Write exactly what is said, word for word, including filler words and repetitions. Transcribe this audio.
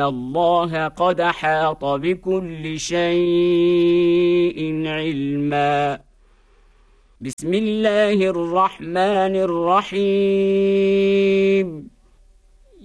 إن الله قد أحاط بكل شيء علما. بسم الله الرحمن الرحيم